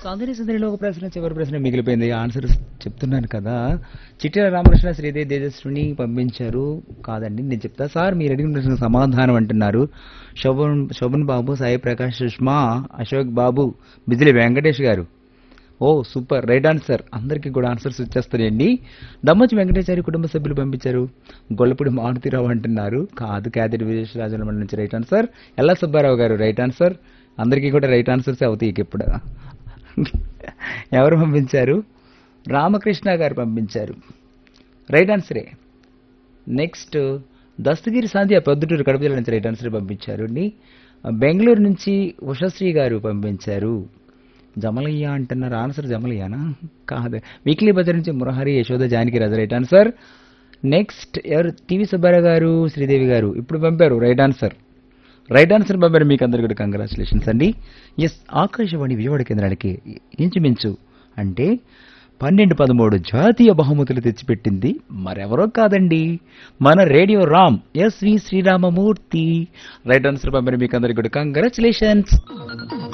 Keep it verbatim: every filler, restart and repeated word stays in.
సందడి సందడిలో ఒక ప్రశ్న చివరి ప్రశ్న మిగిలిపోయింది ఆన్సర్ చెప్తున్నాను కదా. చిట్టిల రామకృష్ణ శ్రీదేవి తేజస్విని పంపించారు. కాదండి నేను చెప్తా సార్, మీరు అడిగిన ప్రశ్న సమాధానం అంటున్నారు. శోభన్ శోభన్ బాబు, సాయి ప్రకాష్, సుష్మా, అశోక్ బాబు, బిజిలి వెంకటేష్ గారు. ఓ సూపర్, రైట్ ఆన్సర్. అందరికీ కూడా ఆన్సర్స్ వచ్చేస్తాయండి. దమ్మచి వెంకటేశ్వరి కుటుంబ సభ్యులు పంపించారు. గొల్లపూడి మారుతిరావు అంటున్నారు. కాదు, క్యాదిరి విజయరాజుల నుంచి రైట్ ఆన్సర్. ఎల్లా సుబ్బారావు గారు రైట్ ఆన్సర్. అందరికీ కూడా రైట్ ఆన్సర్స్ అవుతాయి ఇప్పుడు. ఎవరు పంపించారు? రామకృష్ణ గారు పంపించారు. రైట్ ఆన్సరే. నెక్స్ట్ దస్తగిరి సాంధ్య పొద్దుటూరు కడప జిల్లా నుంచి రైట్ ఆన్సర్ పంపించారు అండి. బెంగళూరు నుంచి ఉషశ్రీ గారు పంపించారు. జమలయ్య అంటున్నారు. ఆన్సర్ జమలయ్యానా? కాదు. వీక్లీ బజార్ నుంచి మురహరి, యశోద, జానకి రాజు రైట్ ఆన్సర్. నెక్స్ట్ ఎవరు? టీవీ సుబ్బారావు గారు, శ్రీదేవి గారు ఇప్పుడు పంపారు రైట్ ఆన్సర్. రైట్ ఆన్సర్ పంపారు. మీకు అందరు కూడా కంగ్రాచులేషన్స్ అండి. ఎస్, ఆకాశవాణి విజయవాడ కేంద్రానికి ఇంచుమించు అంటే పన్నెండు పదమూడు జాతీయ బహుమతులు తెచ్చిపెట్టింది మరెవరో కాదండి, మన radio Ram SV Sriramamurthy. Right answer పంపారు. మీకు అందరికి కూడా కంగ్రాచులేషన్స్.